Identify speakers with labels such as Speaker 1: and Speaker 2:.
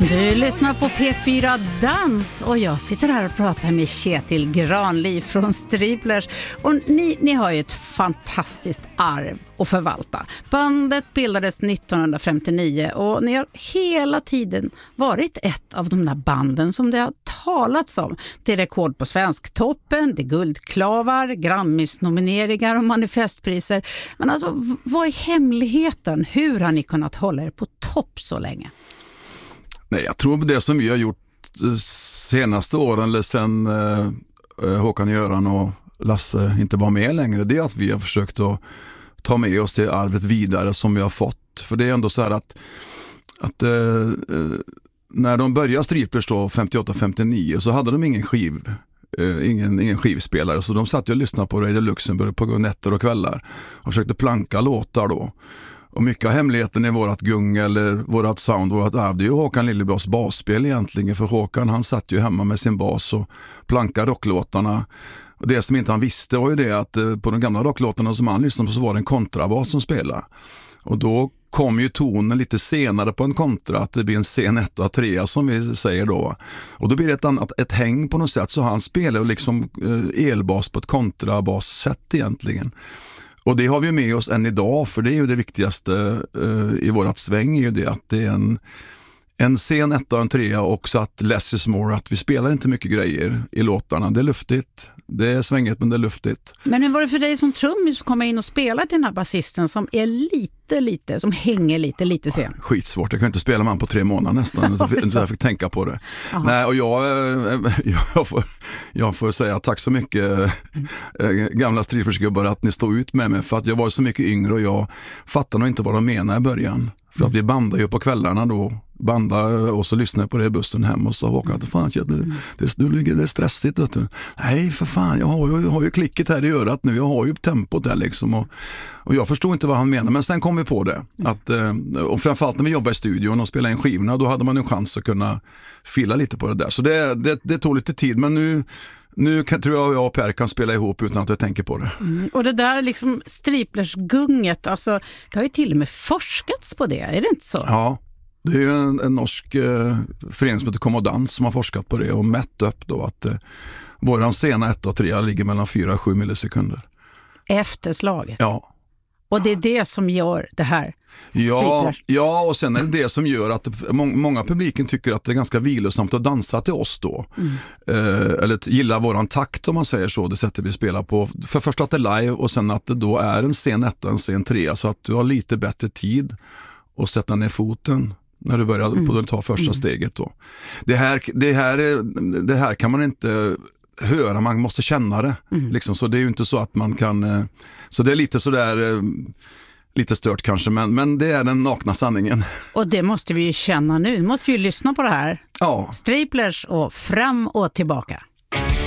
Speaker 1: Du lyssnar på P4 Dans och jag sitter här och pratar med Kjetil Granli från Striplers. Och ni har ju ett fantastiskt arv att förvalta. Bandet bildades 1959 och ni har hela tiden varit ett av de där banden som det har talats om. Det är rekord på Svensktoppen, det är guldklavar, Grammis-nomineringar och manifestpriser. Men alltså, vad är hemligheten? Hur har ni kunnat hålla er på topp så länge?
Speaker 2: Nej, jag tror på det som vi har gjort senaste åren eller sen Håkan Göran och Lasse inte var med längre, det är att vi har försökt att ta med oss det arvet vidare som vi har fått. För det är ändå så här att när de började Striplers då 58-59 så hade de ingen skivspelare, så de satt ju och lyssnade på Radio Luxemburg på nätter och kvällar och försökte planka låtar då. Och mycket av hemligheten i vårat gung eller vårat sound, vårat arv, det är ju Håkan Lillebras basspel egentligen. För Håkan, han satt ju hemma med sin bas och plankade rocklåtarna. Och det som inte han visste var ju det att på de gamla rocklåtarna som han lyssnade på så var det en kontrabas som spelade. Och då kom ju tonen lite senare på en kontra, att det blir en scen 1 och 3 som vi säger då. Och då blir det ett häng på något sätt, så han spelar liksom elbas på ett kontrabas-sätt egentligen. Och det har vi med oss än idag, för det är ju det viktigaste i vårat sväng är ju det att det är en scen 1 och en 3 och så att less is more, att vi spelar inte mycket grejer i låtarna. Det är luftigt, det är svänget men det är luftigt. Men hur var det för dig som trummis att komma in och spela till den här basisten som är lite, som hänger lite sen? Skitsvårt, jag kan inte spela med han på 3 månader nästan, jag fick tänka på det. Aha. Nej, och jag får säga tack så mycket gamla Striplers-gubbar att ni står ut med mig, för att jag var så mycket yngre och jag fattade nog inte vad de menade i början. För att vi bandade ju på kvällarna då, och så lyssnade jag på det i bussen hem och så åkade fan, det är stressigt. Vet du. Nej, för fan, jag har ju klicket här i örat nu, jag har ju tempot där liksom. Och jag förstod inte vad han menade, men sen kom vi på det. Och framförallt när vi jobbade i studion och spelade in skivorna, då hade man en chans att kunna fylla lite på det där. Så det tog lite tid, men nu tror jag och Per kan spela ihop utan att jag tänker på det.
Speaker 1: Och det där liksom Striplers-gunget, alltså, det har ju till och med forskats på det, är det inte så?
Speaker 2: Ja, det är ju en norsk förening som heter Kommodans som har forskat på det och mätt upp då att våran scena 1 och 3 ligger mellan 4 och 7 millisekunder.
Speaker 1: Efter slaget?
Speaker 2: Ja.
Speaker 1: Och det är det som gör det här?
Speaker 2: Ja, och sen är det som gör att många publiken tycker att det är ganska vilosamt att dansa till oss då. Eller gilla våran takt om man säger så, det sättet vi spelar på. För först att det är live och sen att det då är en scen 1 och en scen 3, så att du har lite bättre tid att sätta ner foten när du börjar på att ta första steget då. Det här kan man inte höra, man måste känna det. Liksom, så det är ju inte så att man kan... Så det är lite sådär... Lite stört kanske, men det är den nakna sanningen.
Speaker 1: Och det måste vi ju känna nu. Nu måste vi ju lyssna på det här.
Speaker 2: Ja.
Speaker 1: Striplers och fram och tillbaka.